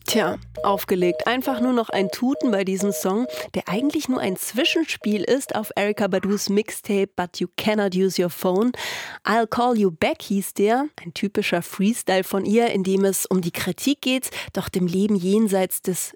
Tja, aufgelegt. Einfach nur noch ein Tuten bei diesem Song, der eigentlich nur ein Zwischenspiel ist auf Erykah Badus Mixtape But You Cannot Use Your Phone. I'll Call You Back hieß der, ein typischer Freestyle von ihr, in dem es um die Kritik geht, doch dem Leben jenseits des